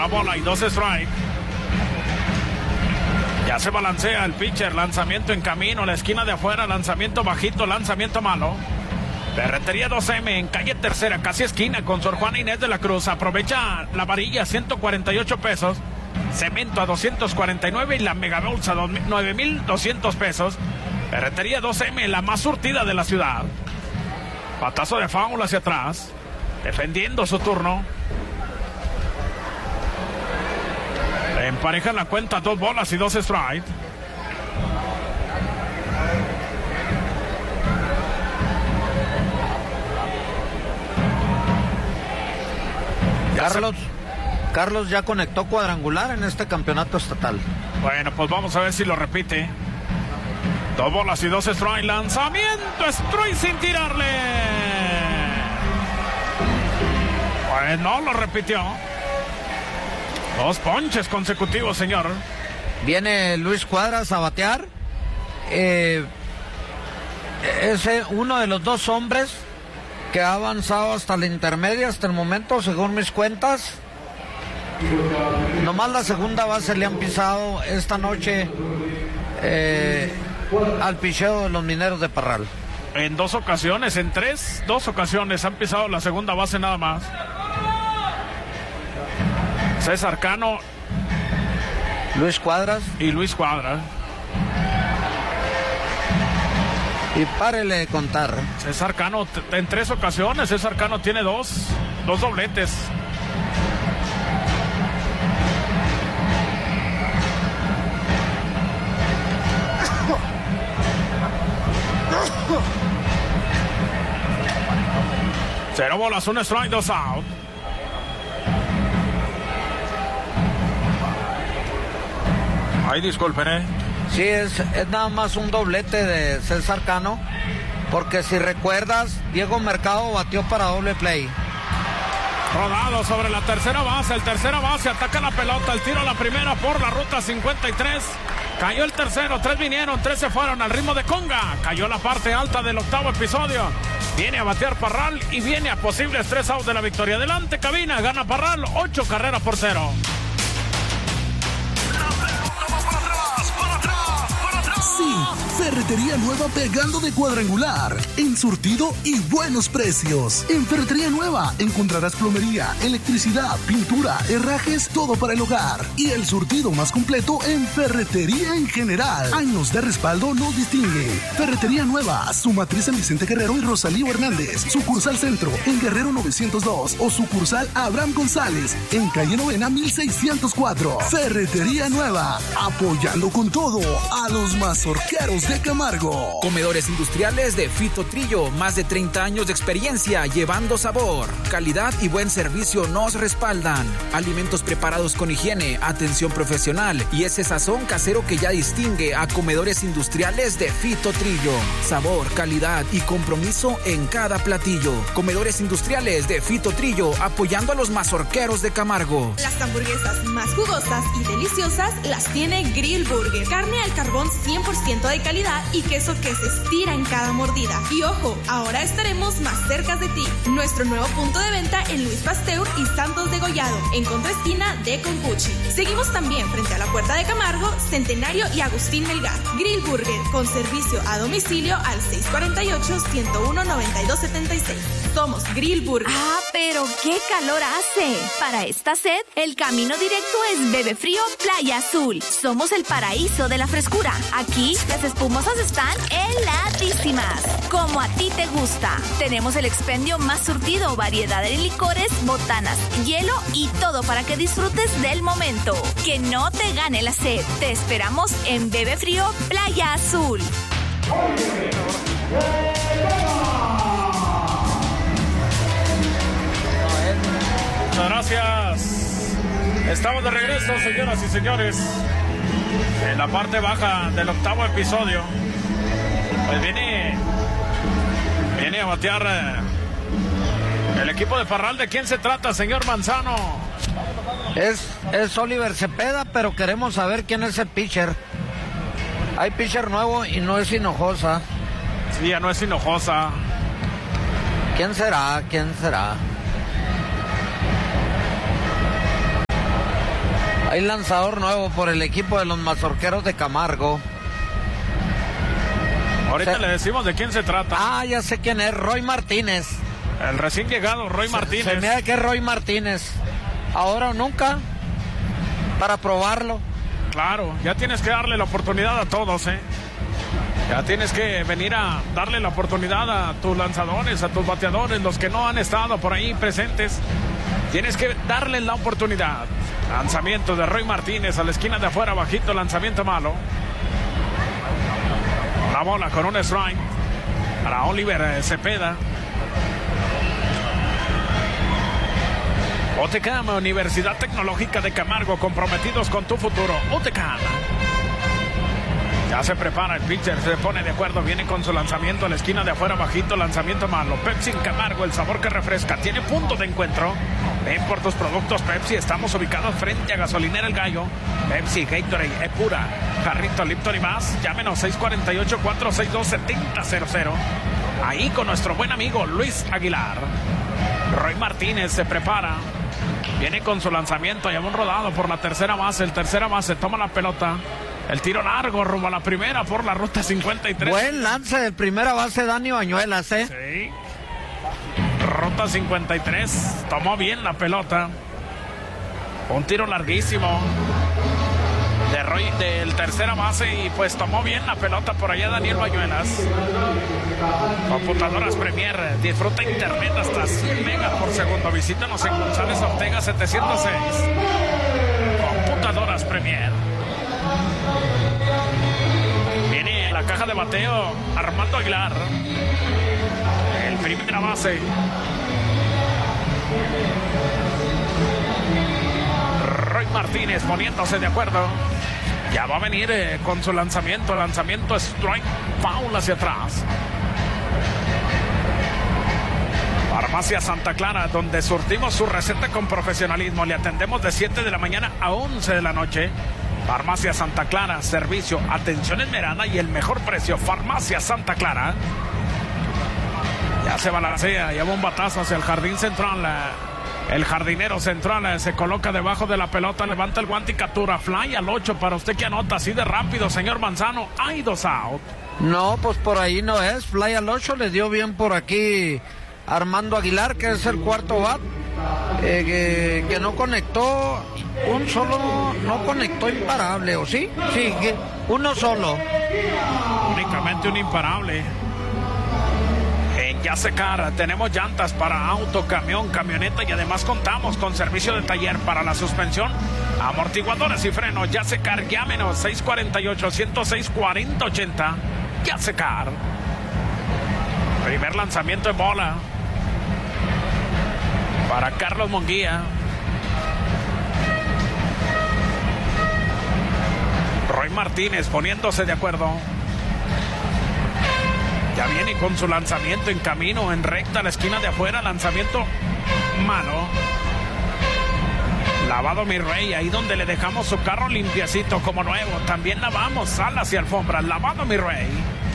Una bola y 2 strike. Ya se balancea el pitcher. Lanzamiento en camino. La esquina de afuera. Lanzamiento bajito. Lanzamiento malo. Ferretería 2M en calle Tercera, casi esquina con Sor Juana Inés de la Cruz. Aprovecha la varilla, 148 pesos. Cemento a 249 y la mega bolsa 9,200 pesos. Ferretería 2M, la más surtida de la ciudad. Patazo de foul hacia atrás. Defendiendo su turno. Emparejan la cuenta, 2 bolas y 2 strikes. Carlos ya conectó cuadrangular en este campeonato estatal. Bueno, pues vamos a ver si lo repite. 2 bolas y 2 strikes. Lanzamiento, strike sin tirarle. Pues no lo repitió. 2 ponches consecutivos, señor. Viene Luis Cuadras a batear. Es uno de los 2 hombres que ha avanzado hasta la intermedia hasta el momento, según mis cuentas. Nomás la segunda base le han pisado esta noche al picheo de los Mineros de Parral. En 2 ocasiones, en 2 ocasiones han pisado la segunda base nada más. César Cano, Luis Cuadras y Luis Cuadras. Y párele de contar. César Cano en 3 ocasiones. César Cano tiene 2 dobletes. Cero bolas, 1 strike, 2 out. Ay, disculpen, Sí, es nada más un doblete de César Cano, porque si recuerdas, Diego Mercado batió para doble play. Rodado sobre la tercera base, el tercera base ataca la pelota, el tiro a la primera por la ruta 53. Cayó el tercero, 3 vinieron, 3 se fueron al ritmo de conga. Cayó la parte alta del 8º episodio. Viene a batear Parral y viene a posibles 3 outs de la victoria. Adelante, cabina, gana Parral, 8 carreras por 0. Sí, Ferretería Nueva pegando de cuadrangular, en surtido y buenos precios. En Ferretería Nueva encontrarás plomería, electricidad, pintura, herrajes, todo para el hogar. Y el surtido más completo en ferretería en general. Años de respaldo nos distingue. Ferretería Nueva, su matriz en Vicente Guerrero y Rosalío Hernández. Sucursal Centro en Guerrero 902 o sucursal Abraham González en calle Novena 1604. Ferretería Nueva, apoyando con todo a los mazorqueros de Camargo. Comedores industriales de Fito Trillo, más de 30 años de experiencia llevando sabor, calidad y buen servicio nos respaldan. Alimentos preparados con higiene, atención profesional y ese sazón casero que ya distingue a Comedores industriales de Fito Trillo. Sabor, calidad y compromiso en cada platillo. Comedores industriales de Fito Trillo, apoyando a los mazorqueros de Camargo. Las hamburguesas más jugosas y deliciosas las tiene Grill Burger. Carne al carbón 100% de calidad y queso que se estira en cada mordida. Y ojo, ahora estaremos más cerca de ti. Nuestro nuevo punto de venta en Luis Pasteur y Santos de Gollado, en contraesquina de Compuchi. Seguimos también frente a la Puerta de Camargo, Centenario y Agustín Melgar. Grill Burger, con servicio a domicilio al 648-101-9276. Somos Grill Burger. ¡Ah, pero qué calor hace! Para esta sed, el camino directo es Bebe Frío Playa Azul. Somos el paraíso de la frescura. Aquí, las espumosas están heladísimas, como a ti te gusta. Tenemos el expendio más surtido, variedad en licores, botanas, hielo y todo para que disfrutes del momento. Que no te gane la sed. Te esperamos en Bebe Frío Playa Azul. Muchas gracias. Estamos de regreso, señoras y señores, en la parte baja del 8º episodio. Pues viene a batear el equipo de Parral. ¿De quién se trata, señor Manzano? Es Oliver Cepeda, pero queremos saber quién es el pitcher. Hay pitcher nuevo y no es Hinojosa. Sí, ya no es Hinojosa. ¿Quién será? Hay lanzador nuevo por el equipo de los Mazorqueros de Camargo. Ahorita le decimos de quién se trata. Ah, ya sé quién es, Roy Martínez. El recién llegado Roy Martínez. Se me da que es Roy Martínez. Ahora o nunca, para probarlo. Claro, ya tienes que darle la oportunidad a todos, ¿eh? Ya tienes que venir a darle la oportunidad a tus lanzadores, a tus bateadores, los que no han estado por ahí presentes. Tienes que darles la oportunidad. Lanzamiento de Roy Martínez a la esquina de afuera, bajito, lanzamiento malo. La bola con un strike para Oliver Cepeda. UTECAM, Universidad Tecnológica de Camargo, comprometidos con tu futuro. UTECAM. Ya se prepara el pitcher, se pone de acuerdo, viene con su lanzamiento a la esquina de afuera, bajito, lanzamiento malo. Pepsi en Camargo, el sabor que refresca, tiene punto de encuentro. Ven por tus productos Pepsi, estamos ubicados frente a Gasolinera El Gallo. Pepsi, Gatorade, Epura, Jarrito, Lipton y más. Llámenos 648-462-7000. Ahí con nuestro buen amigo Luis Aguilar. Roy Martínez se prepara. Viene con su lanzamiento, lleva un rodado por la tercera base. El tercera base toma la pelota. El tiro largo rumbo a la primera por la ruta 53. Buen lance del primera base Dani Bañuelas, ¿eh? Sí. Ruta 53. Tomó bien la pelota. Un tiro larguísimo de Roy del tercera base y pues tomó bien la pelota por allá Daniel Bañuelas. Computadoras Premier, disfruta internet hasta 100 megas por segundo. Visítanos en González Ortega 706. Computadoras Premier. Viene la caja de bateo Armando Aguilar. El primera base. Roy Martínez poniéndose de acuerdo. Ya va a venir con su lanzamiento. Lanzamiento strike, foul hacia atrás. Farmacia Santa Clara, donde surtimos su receta con profesionalismo. Le atendemos de 7 de la mañana a 11 de la noche. Farmacia Santa Clara, servicio, atención esmerada y el mejor precio. Farmacia Santa Clara. Ya se balancea, lleva un batazo hacia el jardín central. El jardinero central se coloca debajo de la pelota, levanta el guante y captura. Fly al 8 para usted que anota así de rápido, señor Manzano. Hay 2 out. No, pues por ahí no es. Fly al 8, le dio bien por aquí Armando Aguilar, que es el cuarto bat. Que no conectó un solo, no conectó imparable, ¿o sí? Sí, uno solo. Únicamente un imparable. En Yasecar tenemos llantas para auto, camión, camioneta y además contamos con servicio de taller para la suspensión, amortiguadores y frenos. Yasecar, llámenos 648-106-4080. Yasecar. Primer lanzamiento en bola para Carlos Munguía. Roy Martínez poniéndose de acuerdo. Ya viene con su lanzamiento en camino, en recta a la esquina de afuera. Lanzamiento malo. Lavado mi rey, ahí donde le dejamos su carro limpiecito como nuevo. También lavamos salas y alfombras. Lavado mi rey.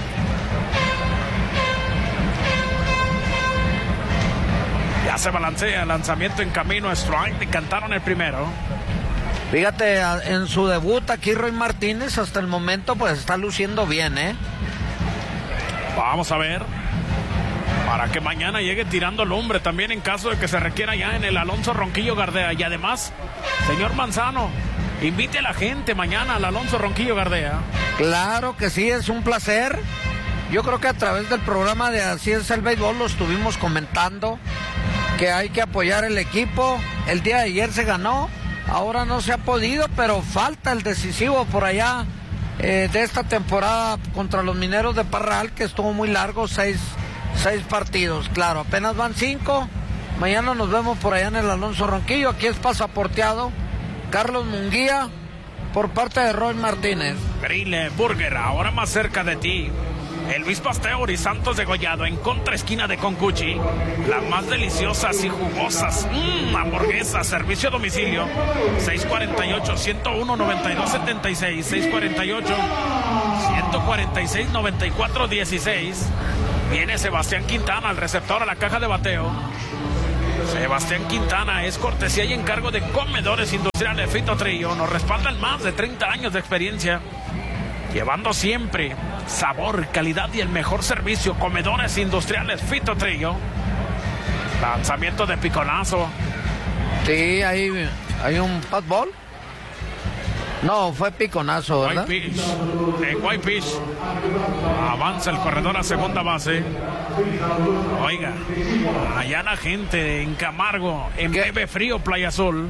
Ya se balancea, lanzamiento en camino, strike, y cantaron el primero. Fíjate, en su debut aquí Roy Martínez hasta el momento pues está luciendo bien, ¿eh? Vamos a ver, para que mañana llegue tirando lumbre también en caso de que se requiera ya en el Alonso Ronquillo Gardea. Y además, señor Manzano, invite a la gente mañana al Alonso Ronquillo Gardea. Claro que sí, es un placer. Yo creo que a través del programa de Así es el Béisbol lo estuvimos comentando, que hay que apoyar el equipo. El día de ayer se ganó, ahora no se ha podido, pero falta el decisivo por allá de esta temporada contra los Mineros de Parral, que estuvo muy largo, 6 partidos. Claro, apenas van 5. Mañana nos vemos por allá en el Alonso Ronquillo. Aquí es pasaporteado Carlos Munguía por parte de Roy Martínez. Grill Burger, ahora más cerca de ti. El Luis Pasteur y Santos Degollado en contraesquina de Concuchi. Las más deliciosas y jugosas hamburguesas, servicio a domicilio. 648-101-9276. 648-146-9416. Viene Sebastián Quintana al receptor a la caja de bateo. Sebastián Quintana es cortesía y encargo de Comedores Industriales Fito Trillo. Nos respaldan más de 30 años de experiencia, llevando siempre sabor, calidad y el mejor servicio. Comedores Industriales Fito Trillo. Lanzamiento de piconazo. Sí, hay un patball. No, fue piconazo, ¿verdad? White Pitch. Avanza el corredor a segunda base. Oiga, allá la gente en Camargo, en Bebe Frío, Playa Azul.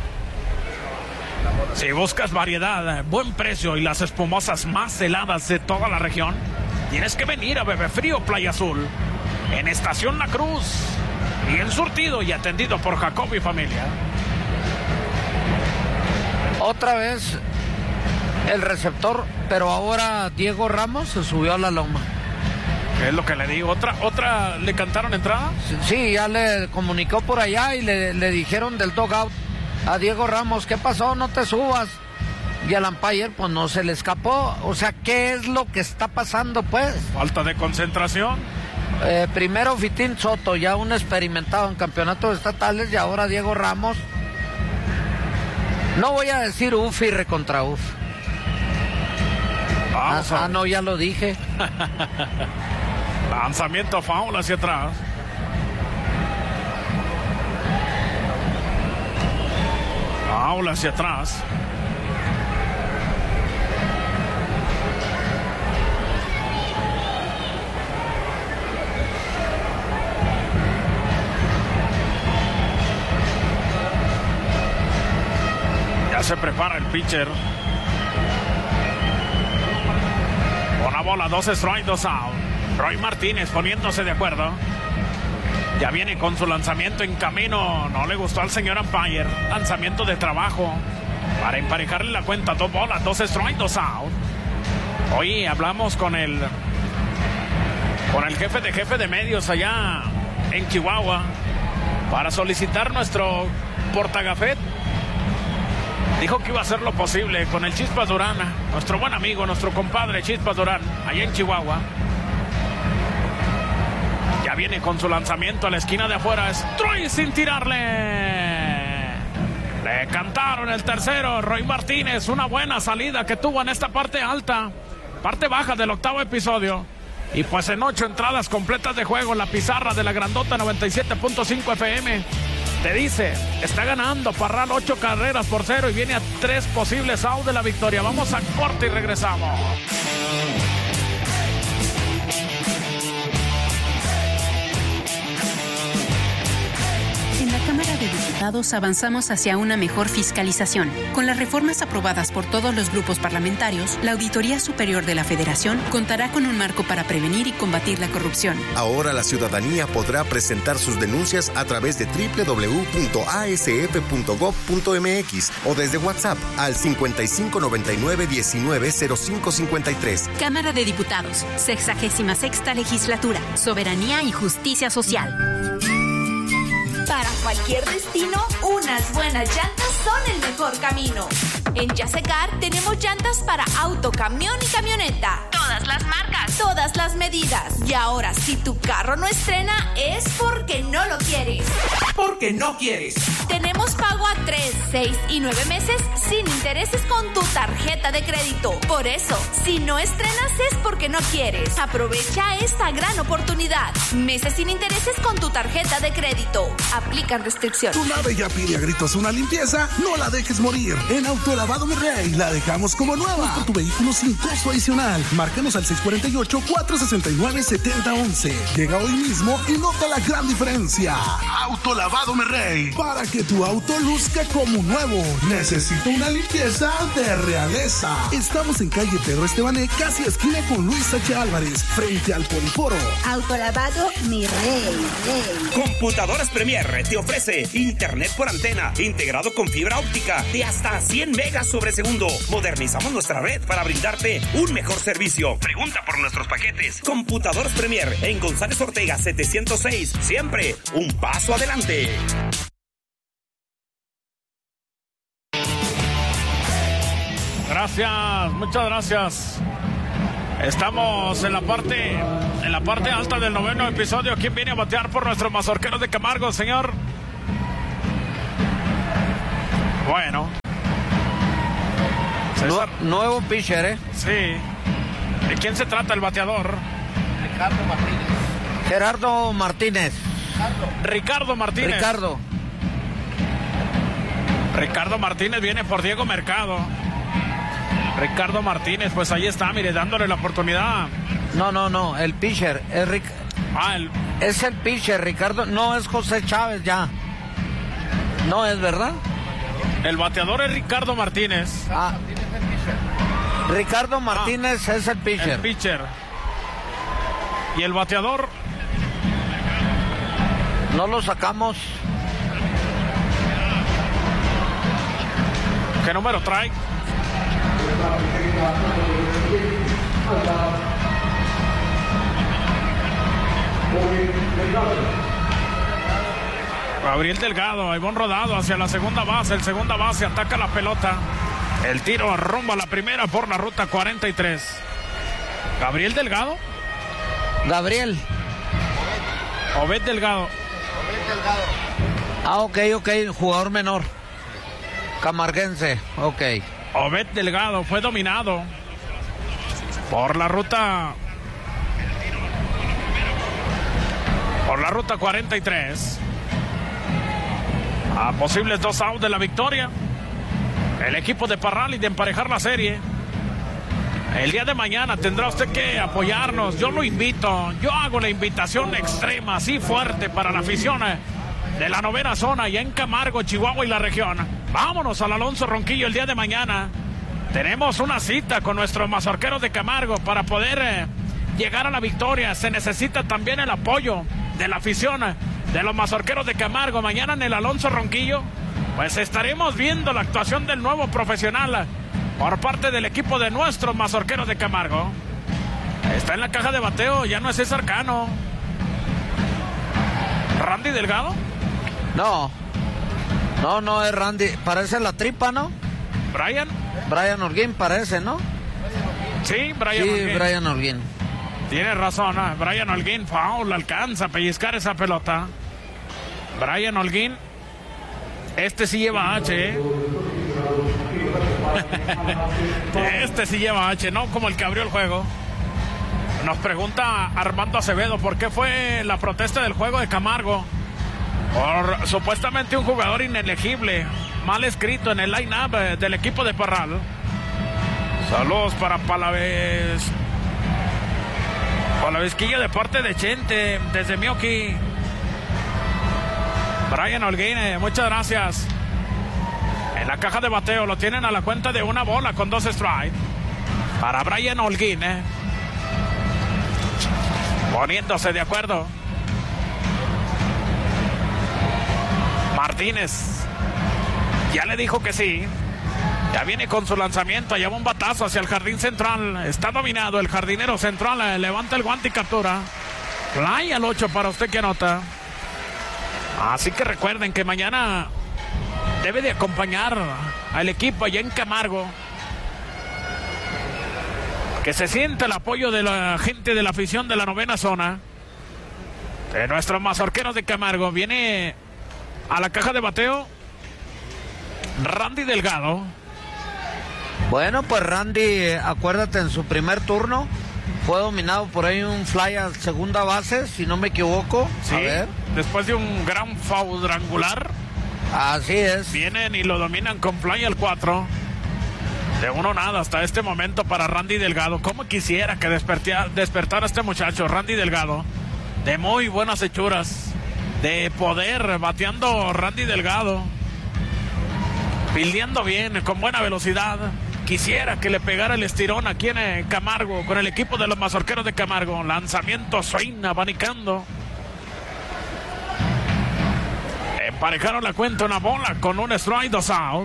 Si buscas variedad, buen precio y las espumosas más heladas de toda la región, tienes que venir a Bebe Frío, Playa Azul, en Estación La Cruz. Bien surtido y atendido por Jacob y familia. Otra vez el receptor, pero ahora Diego Ramos se subió a la loma. Es lo que le digo. ¿Otra le cantaron entrada? Sí, ya le comunicó por allá y le dijeron del dugout a Diego Ramos, ¿qué pasó? No te subas. Y al umpire, pues no se le escapó. O sea, ¿qué es lo que está pasando, pues? Falta de concentración. Primero Fitín Soto, ya un experimentado en campeonatos estatales, y ahora Diego Ramos. No voy a decir uf y recontra uf. No, ya lo dije. Lanzamiento foul hacia atrás. Foul hacia atrás. Ya se prepara el pitcher. Una bola, 2 strikes, 2 out. Roy Martínez poniéndose de acuerdo. Ya viene con su lanzamiento en camino. No le gustó al señor umpire. Lanzamiento de trabajo para emparejarle la cuenta. 2 bolas, 2 strikes, 2 out. Hoy hablamos con el jefe de medios allá en Chihuahua para solicitar nuestro portagafet. Dijo que iba a hacer lo posible con el Chispas Durán, nuestro buen amigo, nuestro compadre Chispas Durán, allá en Chihuahua. Ya viene con su lanzamiento a la esquina de afuera. Strike sin tirarle. Le cantaron el tercero. Roy Martínez, una buena salida que tuvo en esta parte alta, parte baja del octavo episodio. Y pues en 8 entradas completas de juego, la pizarra de la grandota 97.5 FM te dice, está ganando Parral 8 carreras por 0 y viene a 3 posibles out de la victoria. Vamos a corte y regresamos. En la Cámara de Diputados avanzamos hacia una mejor fiscalización. Con las reformas aprobadas por todos los grupos parlamentarios, la Auditoría Superior de la Federación contará con un marco para prevenir y combatir la corrupción. Ahora la ciudadanía podrá presentar sus denuncias a través de www.asf.gov.mx o desde WhatsApp al 5599-190553. Cámara de Diputados, 66ª Legislatura, Soberanía y Justicia Social. Para cualquier destino, unas buenas llantas son el mejor camino. En Yasecar tenemos llantas para auto, camión y camioneta. Todas las marcas, todas las medidas. Y ahora, si tu carro no estrena, es porque no lo quieres. Porque no quieres. Tenemos pago a 3, 6 y 9 meses sin intereses con tu tarjeta de crédito. Por eso, si no estrenas es porque no quieres. Aprovecha esta gran oportunidad. Meses sin intereses con tu tarjeta de crédito. Aplican restricciones. Tu nave ya pide a gritos una limpieza, no la dejes morir. En Autolavado Mi Rey la dejamos como nueva. Por tu vehículo sin costo adicional. Márcanos al 648-469-7011. Llega hoy mismo y nota la gran diferencia. Autolavado Mi Rey, para que tu auto luzca como nuevo. Necesito una limpieza de realeza. Estamos en calle Pedro Estebané, casi esquina con Luis H. Álvarez, frente al Poliforo. Autolavado Mi Rey. Computadoras Premier te ofrece internet por antena integrado con fibra óptica de hasta 100 megas sobre segundo. Modernizamos nuestra red para brindarte un mejor servicio. Pregunta por nuestros paquetes. Computadoras Premier en González Ortega 706. Siempre un paso adelante. Gracias, muchas gracias. Estamos en la parte alta del 9º episodio. ¿Quién viene a batear por nuestros mazorqueros de Camargo, señor Bueno. Nuevo pitcher, Sí. ¿De quién se trata el bateador? Gerardo Martínez. Ricardo Martínez. Ricardo Martínez viene por Diego Mercado. Ricardo Martínez, pues ahí está, mire, dándole la oportunidad. No, el pitcher es el pitcher, Ricardo, no es José Chávez ya. No es, ¿verdad? El bateador es Ricardo Martínez. Ricardo Martínez es el pitcher. El pitcher. ¿Y el bateador? No lo sacamos. ¿Qué número trae? Gabriel Delgado, Ivonne Rodado hacia la segunda base. El segunda base ataca la pelota. El tiro rumbo a la primera por la ruta 43. ¿Gabriel Delgado? Gabriel. Obed Delgado. Ok, jugador menor. Camarguense, ok. Obed Delgado fue dominado por la ruta 43. A posibles 2 outs de la victoria. El equipo de Parral y de emparejar la serie. El día de mañana tendrá usted que apoyarnos. Yo lo invito. Yo hago la invitación extrema, así fuerte, para la afición de la 9ª zona, ya en Camargo, Chihuahua y la región. Vámonos al Alonso Ronquillo el día de mañana. Tenemos una cita con nuestros mazorqueros de Camargo para poder llegar a la victoria. Se necesita también el apoyo de la afición de los mazorqueros de Camargo. Mañana en el Alonso Ronquillo, pues estaremos viendo la actuación del nuevo profesional por parte del equipo de nuestros mazorqueros de Camargo. Está en la caja de bateo, ya no es César Cano. ¿Randy Delgado? No es Randy. Parece la tripa, ¿no? ¿Brian Holguín parece, ¿no? Sí, Brian Holguín. Tiene razón, ¿eh? Brian Holguín, foul, alcanza a pellizcar esa pelota. Brian Holguín, este sí lleva H, ¿eh? Este sí lleva H, no como el que abrió el juego. Nos pregunta Armando Acevedo por qué fue la protesta del juego de Camargo. Por supuestamente un jugador inelegible, mal escrito en el line-up del equipo de Parral. Saludos para Palavesquilla de parte de Chente, desde Mioki. Brian Holguín, muchas gracias. En la caja de bateo lo tienen a la cuenta de 1 bola con 2 strikes. Para Brian Holguín, poniéndose de acuerdo. Martínez ya le dijo que sí. Ya viene con su lanzamiento, lleva un batazo hacia el jardín central. Está dominado el jardinero central. Levanta el guante y captura. Fly al 8 para usted que anota. Así que recuerden que mañana debe de acompañar al equipo allá en Camargo. Que se sienta el apoyo de la gente de la afición de la 9ª zona. De nuestros mazorqueros de Camargo. Viene a la caja de bateo Randy Delgado. Bueno, pues Randy, acuérdate, en su primer turno fue dominado por ahí un fly a segunda base, si no me equivoco. Sí, a ver. Después de un gran cuadrangular. Así es. Vienen y lo dominan con fly al 4. De 1-0 hasta este momento para Randy Delgado. Cómo quisiera que despertara este muchacho, Randy Delgado. De muy buenas hechuras. De poder, bateando Randy Delgado. Pildeando bien, con buena velocidad. Quisiera que le pegara el estirón aquí en Camargo, con el equipo de los mazorqueros de Camargo. Lanzamiento swing, abanicando. Emparejaron la cuenta, 1 bola con 1 strike, 2 out.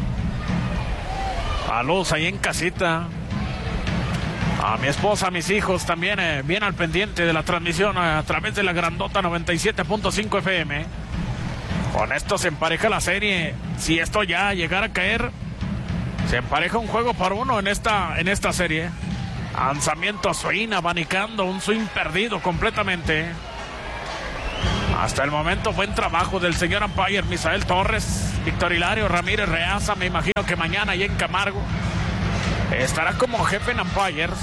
Saludos ahí en casita. A mi esposa, a mis hijos también bien al pendiente de la transmisión a través de la grandota 97.5 FM. Con esto se empareja la serie. Si esto ya llegara a caer, se empareja un juego por 1 en esta serie. Lanzamiento swing, abanicando, un swing perdido completamente. Hasta el momento, buen trabajo del señor umpire Misael Torres. Víctor Hilario Ramírez Reaza, me imagino que mañana allá en Camargo estará como jefe en umpires.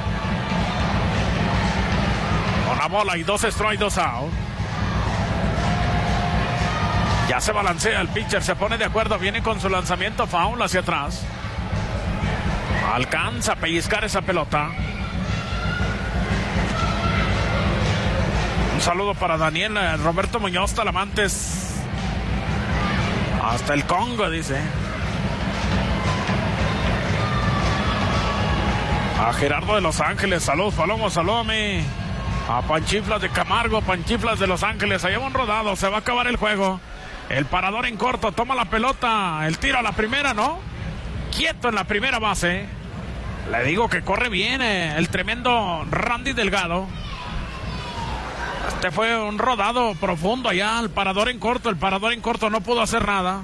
Una bola y 2 strikes, 2 out. Ya se balancea el pitcher, se pone de acuerdo, viene con su lanzamiento foul hacia atrás. Alcanza a pellizcar esa pelota. Un saludo para Daniel Roberto Muñoz Talamantes. Hasta el Congo, dice. A Gerardo de Los Ángeles, saludos Palomo, salóme. A Panchiflas de Camargo, Panchiflas de Los Ángeles, allá va un rodado, se va a acabar el juego. El parador en corto, toma la pelota, el tiro a la primera, ¿no? Quieto en la primera base. Le digo que corre bien el tremendo Randy Delgado. Este fue un rodado profundo allá, el parador en corto no pudo hacer nada.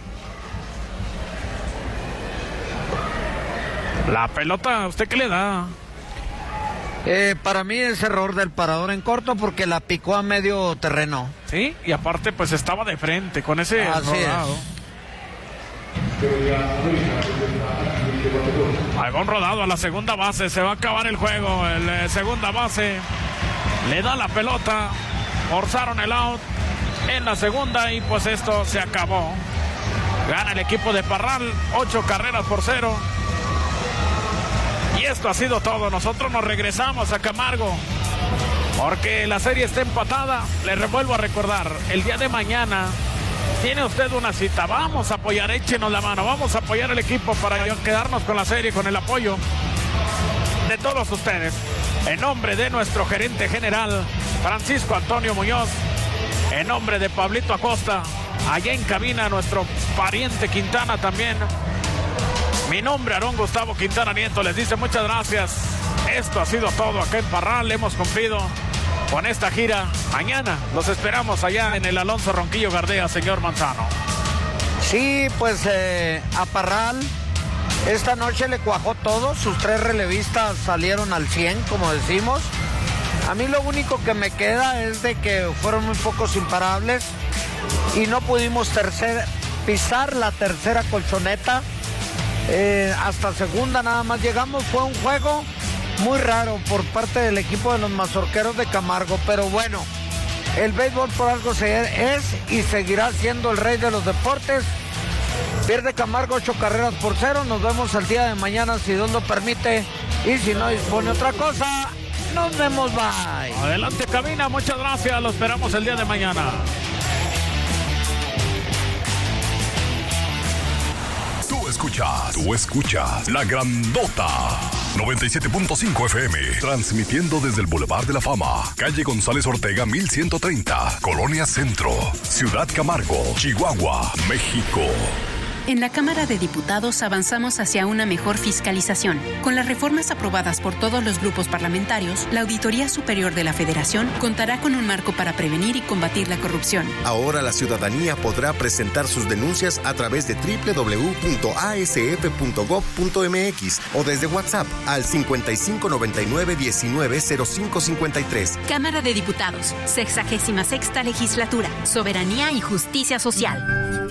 La pelota, ¿usted qué le da? Para mí es error del parador en corto porque la picó a medio terreno. Sí, y aparte pues estaba de frente con ese rodado. Ahí va un rodado a la segunda base, se va a acabar el juego. El segunda base le da la pelota, forzaron el out en la segunda y pues esto se acabó. Gana el equipo de Parral, 8-0. Y esto ha sido todo. Nosotros nos regresamos a Camargo porque la serie está empatada. Le vuelvo a recordar, el día de mañana tiene usted una cita. Vamos a apoyar, échenos la mano, vamos a apoyar el equipo para quedarnos con la serie, con el apoyo de todos ustedes. En nombre de nuestro gerente general Francisco Antonio Muñoz, en nombre de Pablito Acosta, allá en cabina nuestro pariente Quintana también. Mi nombre, Aarón Gustavo Quintana Nieto, les dice muchas gracias. Esto ha sido todo acá en Parral. Hemos cumplido con esta gira. Mañana los esperamos allá en el Alonso Ronquillo Gardea, señor Manzano. Sí, pues a Parral esta noche le cuajó todo. Sus 3 relevistas salieron al 100, como decimos. A mí lo único que me queda es de que fueron muy pocos imparables y no pudimos pisar la tercera colchoneta. Hasta segunda nada más llegamos. Fue un juego muy raro por parte del equipo de los Mazorqueros de Camargo, pero bueno, el béisbol por algo es y seguirá siendo el rey de los deportes. Pierde Camargo 8-0. Nos vemos el día de mañana si Dios lo permite y si no dispone otra cosa. Nos vemos, bye. Adelante cabina, muchas gracias, lo esperamos el día de mañana. Tú escuchas La Grandota 97.5 FM, transmitiendo desde el Boulevard de la Fama, calle González Ortega 1130, Colonia Centro, Ciudad Camargo, Chihuahua, México. En la Cámara de Diputados avanzamos hacia una mejor fiscalización. Con las reformas aprobadas por todos los grupos parlamentarios, la Auditoría Superior de la Federación contará con un marco para prevenir y combatir la corrupción. Ahora la ciudadanía podrá presentar sus denuncias a través de www.asf.gov.mx o desde WhatsApp al 5599-190553. Cámara de Diputados, 66ª Legislatura, Soberanía y Justicia Social.